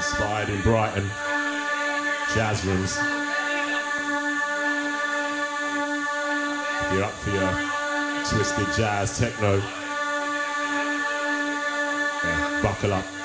inspired in Brighton. Jazz rooms. If you're up for your twisted jazz techno, yeah, buckle up.